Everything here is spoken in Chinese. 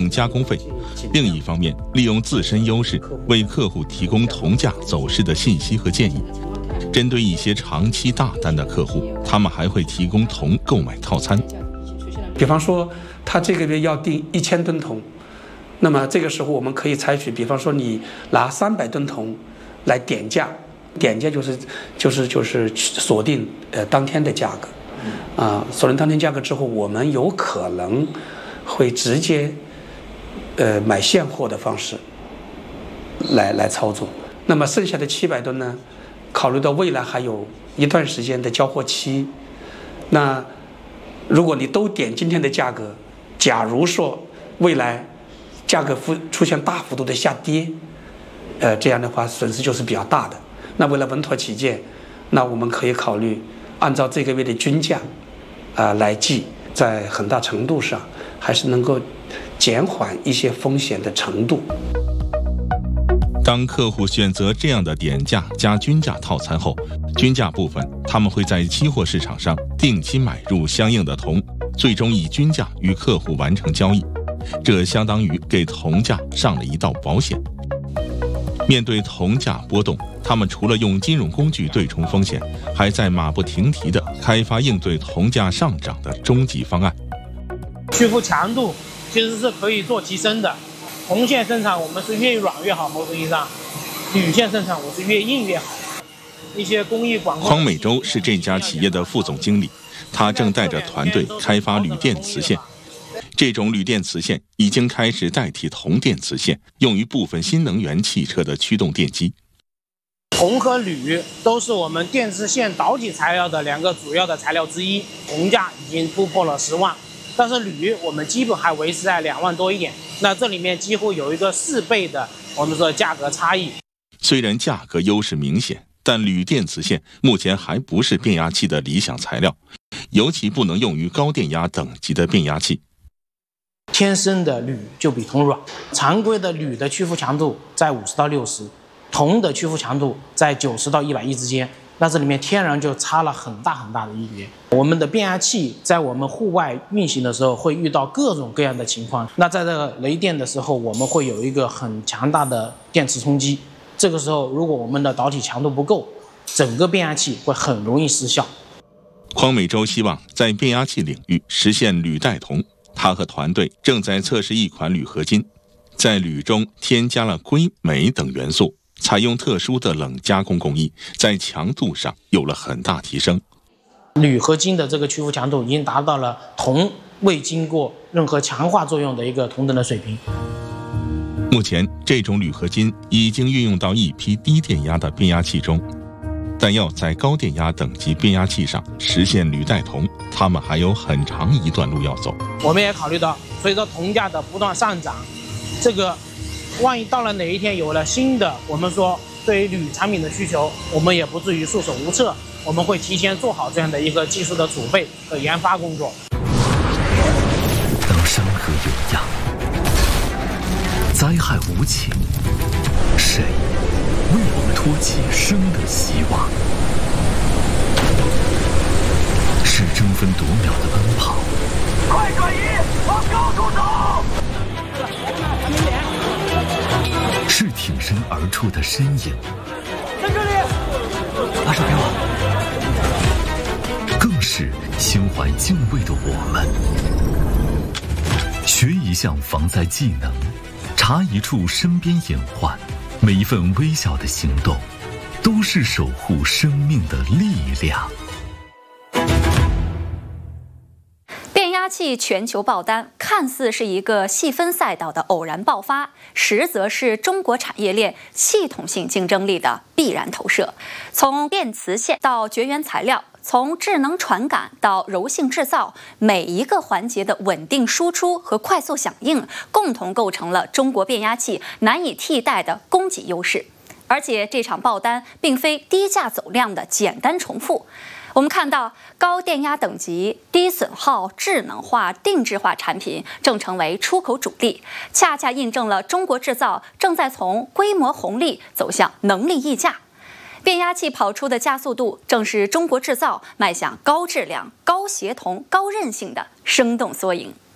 加工费。另一方面，利用自身优势为客户提供铜价走势的信息和建议。针对一些长期大单的客户，他们还会提供铜购买套餐。 比方说，他这个月要订1000吨铜，那么这个时候我们可以采取，比方说你拿300吨铜来点价，点价就是锁定当天的价格，锁定当天价格之后，我们有可能会直接买现货的方式来操作。那么剩下的700吨呢，考虑到未来还有一段时间的交货期，那如果你都点今天的价格，假如说未来价格出现大幅度的下跌，这样的话损失就是比较大的。那为了稳妥起见，那我们可以考虑按照这个月的均价来计，在很大程度上还是能够减缓一些风险的程度。 当客户选择这样的点价加均价套餐后，均价部分他们会在期货市场上定期买入相应的铜，最终以均价与客户完成交易，这相当于给铜价上了一道保险。面对铜价波动，他们除了用金融工具对冲风险，还在马不停蹄地开发应对铜价上涨的终极方案。 屈服强度其实是可以做提升的，铜线生产我们是越软越好，某种意义上铝线生产我是越硬越好。一些工艺管控。 匡美洲是这家企业的副总经理，他正带着团队开发铝电磁线。这种铝电磁线已经开始代替铜电磁线，用于部分新能源汽车的驱动电机。 铜和铝都是我们电磁线导体材料的2个主要的材料之一，铜价已经突破了10万，但是铝我们基本还维持在2万多一点，那这里面几乎有一个4倍的我们说价格差异。 虽然价格优势明显，但铝电磁线目前还不是变压器的理想材料，尤其不能用于高电压等级的变压器。 天生的铝就比铜软，常规的铝的屈服强度在50到60，铜的屈服强度在90到110之间，那这里面天然就差了很大很大的一别。我们的变压器在我们户外运行的时候会遇到各种各样的情况，那在这个雷电的时候，我们会有一个很强大的电磁冲击，这个时候如果我们的导体强度不够，整个变压器会很容易失效。 匡美洲希望在变压器领域实现铝带铜，他和团队正在测试一款铝合金，在铝中添加了硅、镁等元素，采用特殊的冷加工工艺，在强度上有了很大提升。 铝合金的这个屈服强度已经达到了铜未经过任何强化作用的一个同等的水平。 目前，这种铝合金已经运用到一批低电压的变压器中，但要在高电压等级变压器上实现铝带铜，他们还有很长一段路要走。 我们也考虑到，随着铜价的不断上涨，这个万一到了哪一天有了新的我们说对于铝产品的需求，我们也不至于束手无策，我们会提前做好这样的一个技术的储备和研发工作。 当山河有恙，灾害无情，谁为我们托起生的希望？是争分夺秒的奔跑， 快转移，往高处走！ 是挺身而出的身影， 在这里， 把手给我。更是心怀敬畏的我们。学一项防灾技能，查一处身边隐患，每一份微小的行动，都是守护生命的力量。 变压器全球爆单看似是一个细分赛道的偶然爆发，实则是中国产业链系统性竞争力的必然投射。从电磁线到绝缘材料，从智能传感到柔性制造，每一个环节的稳定输出和快速响应，共同构成了中国变压器难以替代的供给优势。而且这场爆单并非低价走量的简单重复。我们看到高电压等级、低损耗、智能化、定制化产品正成为出口主力，恰恰印证了中国制造正在从规模红利走向能力溢价。变压器跑出的加速度，正是中国制造迈向高质量、高协同、高韧性的生动缩影。